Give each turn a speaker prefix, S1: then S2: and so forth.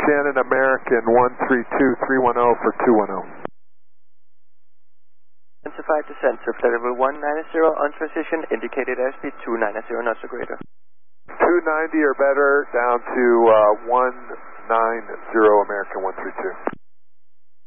S1: Shannon American 132-310 for 210.
S2: Intensified descent to flight level 190 on transition, indicated airspeed 290 knots or greater.
S1: 290 or better, down to 190 American 132.